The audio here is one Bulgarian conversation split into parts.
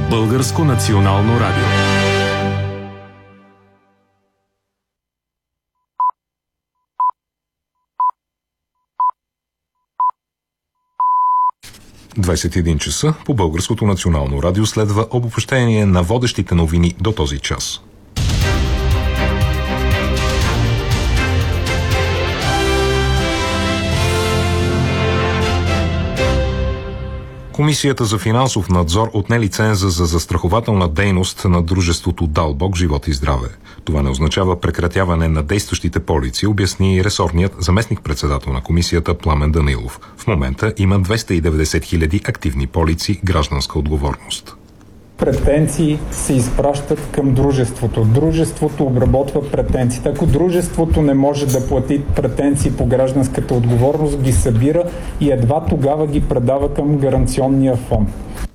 Българско национално радио. Часа по Българското национално радио следва обобщение на водещите новини до този час. Комисията за финансов надзор отне лиценза за застрахователна дейност на дружеството Далбок Живот и здраве. Това не означава прекратяване на действащите полици, обясни ресорният заместник-председател на комисията Пламен Данилов. В момента има 290 хиляди активни полици гражданска отговорност. Претенции се изпращат към дружеството. Дружеството обработва претенциите. Ако дружеството не може да плати претенции по гражданската отговорност, ги събира и едва тогава ги предава към гаранционния фонд.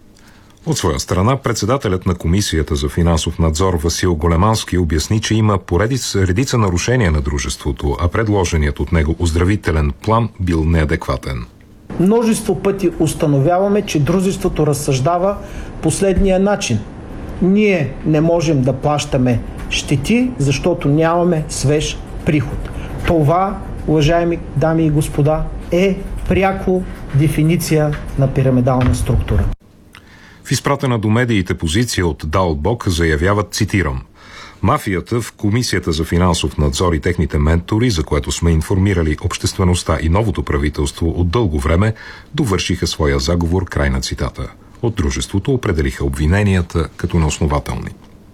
От своя страна, председателят на Комисията за финансов надзор Васил Големански обясни, че има редица нарушения на дружеството, а предложеният от него оздравителен план бил неадекватен. Множество пъти установяваме, че дружеството разсъждава последния начин. Ние не можем да плащаме щети, защото нямаме свеж приход. Това, уважаеми дами и господа, е пряко дефиниция на пирамидална структура. В изпратена до медиите позиция от Далбок заявяват, цитирам: „Мафията в Комисията за финансов надзор и техните ментори, за което сме информирали обществеността и новото правителство от дълго време, довършиха своя заговор“, край на цитата. От дружеството определиха обвиненията като неоснователни.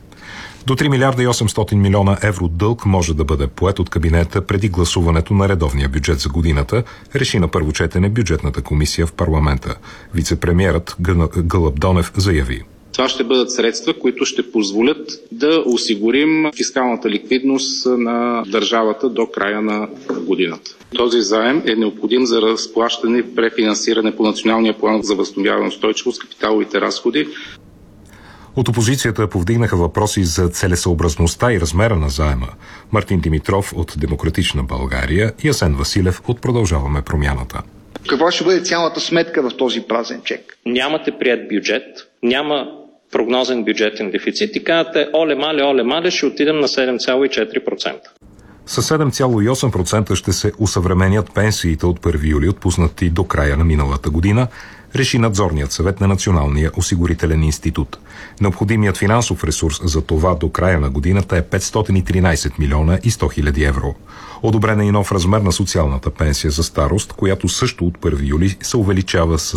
До 3 милиарда и 800 милиона евро дълг може да бъде поет от кабинета преди гласуването на редовния бюджет за годината, реши на първо четене бюджетната комисия в парламента. Вицепремиерът Гълъб Донев заяви: „Това ще бъдат средства, които ще позволят да осигурим фискалната ликвидност на държавата до края на годината. Този заем е необходим за разплащане и префинансиране по Националния план за възстановяване и устойчивост, капиталовите разходи“. От опозицията повдигнаха въпроси за целесъобразността и размера на заема. Мартин Димитров от Демократична България и Асен Василев от Продължаваме промяната. Каква ще бъде цялата сметка в този празен чек? Нямате приет бюджет, няма прогнозен бюджетен дефицит и казвате: оле мале, ще отидем на 7,4%. С 7,8% ще се усъвременят пенсиите от 1 юли, отпуснати до края на миналата година, реши надзорният съвет на Националния осигурителен институт. Необходимият финансов ресурс за това до края на годината е 513 милиона и 100 хиляди евро. Одобрен е и нов размер на социалната пенсия за старост, която също от 1 юли се увеличава с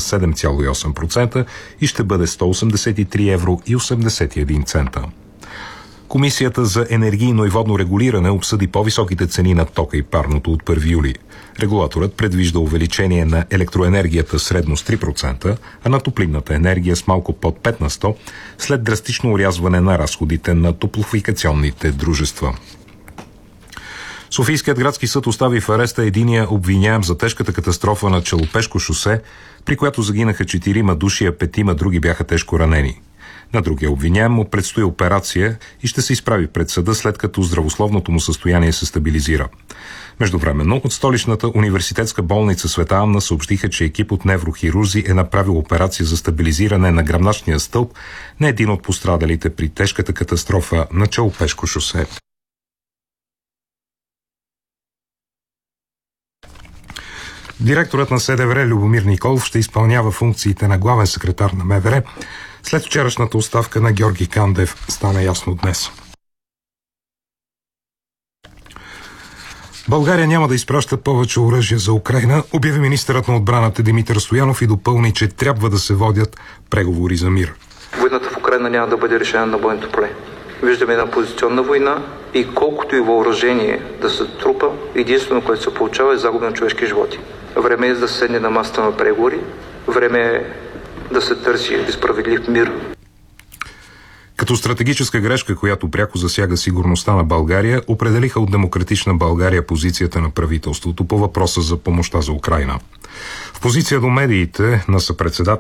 7,8% и ще бъде 183 евро и 81 цента. Комисията за енергийно и водно регулиране обсъди по-високите цени на тока и парното от 1 юли. Регулаторът предвижда увеличение на електроенергията средно с 3%, а на топлинната енергия с малко под 5%, след драстично орязване на разходите на топлофикационните дружества. Софийският градски съд остави в ареста единия обвиняем за тежката катастрофа на Челопешко шосе, при която загинаха 4 души, а 5 други бяха тежко ранени. На другия обвиняем му предстои операция и ще се изправи пред съда, след като здравословното му състояние се стабилизира. Междувременно от столичната университетска болница Света Анна съобщиха, че екип от неврохирурзи е направил операция за стабилизиране на гръбначния стълб на един от пострадалите при тежката катастрофа на Челопешко шосе. Директорът на СДВР Любомир Николов ще изпълнява функциите на главен секретар на МВР. След вчерашната оставка на Георги Кандев стана ясно днес. България няма да изпраща повече оръжие за Украйна, обяви министърът на отбраната Димитър Стоянов и допълни, че трябва да се водят преговори за мир. Войната в Украйна няма да бъде решена на бойното поле. Виждаме една позиционна война и колкото и въоръжение да се трупа, единствено, което се получава, е загуба на човешки животи. Време е да се седне на масата на преговори, време е да се търси справедлив мир. Като стратегическа грешка, която пряко засяга сигурността на България, определиха от Демократична България позицията на правителството по въпроса за помощта за Украйна. В позиция до медиите на